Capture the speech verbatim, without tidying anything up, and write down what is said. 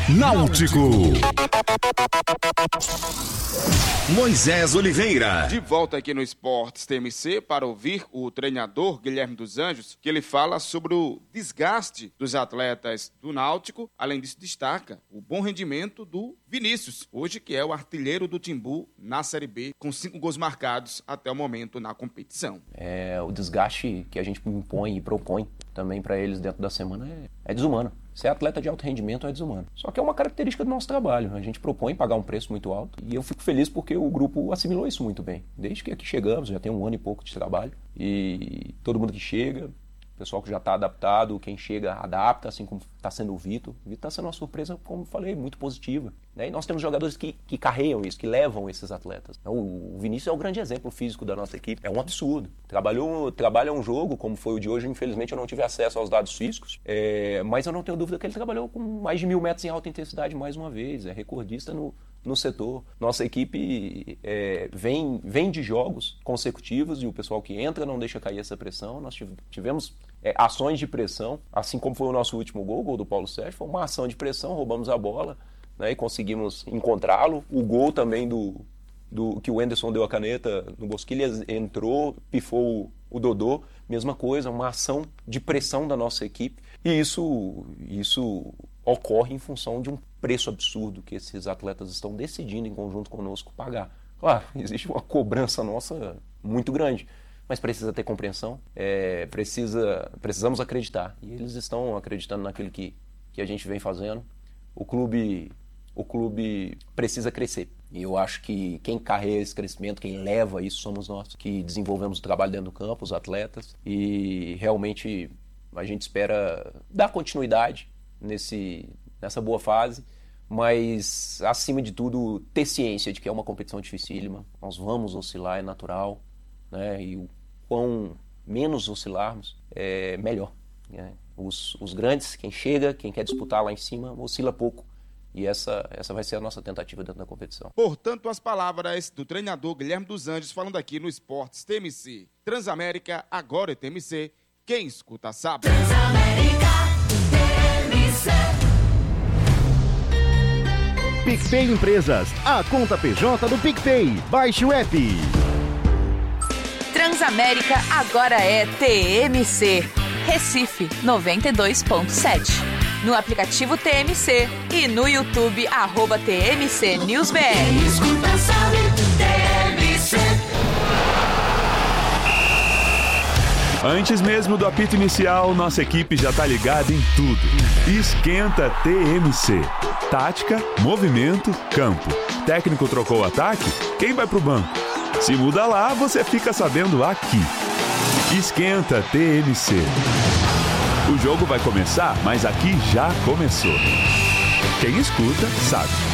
Náutico. Moisés Oliveira. De volta aqui no Esportes T M C para ouvir o treinador Guilherme dos Anjos, que ele fala sobre o desgaste dos atletas do Náutico. Além disso, destaca o bom rendimento do Vinícius, hoje que é o artilheiro do Timbu na Série B, com cinco gols marcados até o momento na competição. É, o desgaste que a gente impõe e propõe também para eles dentro da semana é, é desumano. Ser atleta de alto rendimento é desumano. Só que é uma característica do nosso trabalho. A gente propõe pagar um preço muito alto e eu fico feliz porque o grupo assimilou isso muito bem. Desde que aqui chegamos, já tem um ano e pouco de trabalho e todo mundo que chega, o pessoal que já está adaptado, quem chega adapta, assim como está sendo o Vitor. O Vitor está sendo uma surpresa, como eu falei, muito positiva. Né? E nós temos jogadores que, que carregam isso, que levam esses atletas. O Vinícius é o grande exemplo físico da nossa equipe. É um absurdo. Trabalhou, trabalha um jogo, como foi o de hoje, infelizmente eu não tive acesso aos dados físicos, é, mas eu não tenho dúvida que ele trabalhou com mais de mil metros em alta intensidade mais uma vez. É recordista no, no setor. Nossa equipe é, vem, vem de jogos consecutivos e o pessoal que entra não deixa cair essa pressão. Nós tivemos é, ações de pressão, assim como foi o nosso último gol, o gol do Paulo Sérgio, foi uma ação de pressão, roubamos a bola, né, e conseguimos encontrá-lo. O gol também do, do que o Anderson deu a caneta no Bosquilha, entrou, pifou o, o Dodô, mesma coisa, uma ação de pressão da nossa equipe. E isso, isso ocorre em função de um preço absurdo que esses atletas estão decidindo em conjunto conosco pagar. Claro, existe uma cobrança nossa muito grande, mas precisa ter compreensão, é, precisa, precisamos acreditar. E eles estão acreditando naquilo que, que a gente vem fazendo. O clube, o clube precisa crescer. E eu acho que quem carrega esse crescimento, quem leva isso, somos nós, que desenvolvemos o trabalho dentro do campo, os atletas. E realmente a gente espera dar continuidade nesse, nessa boa fase, mas, acima de tudo, ter ciência de que é uma competição dificílima. Nós vamos oscilar, é natural, né? E o quão menos oscilarmos, é melhor. Né? Os, os grandes, quem chega, quem quer disputar lá em cima, oscila pouco. E essa, essa vai ser a nossa tentativa dentro da competição. Portanto, as palavras do treinador Guilherme dos Anjos falando aqui no Esportes T M C. Transamérica, agora é T M C. Quem escuta sabe. Transamérica, T M C. PicPay Empresas, a conta P J do PicPay. Baixe o app. Transamérica agora é T M C. Recife noventa e dois ponto sete. No aplicativo T M C e no YouTube, arroba T M C News B R. Quem escuta sabe, T M C. Antes mesmo do apito inicial, nossa equipe já tá ligada em tudo. Esquenta T M C. Tática, movimento, campo. Técnico trocou o ataque? Quem vai pro banco? Se muda lá, você fica sabendo aqui. Esquenta T M C. O jogo vai começar, mas aqui já começou. Quem escuta, sabe.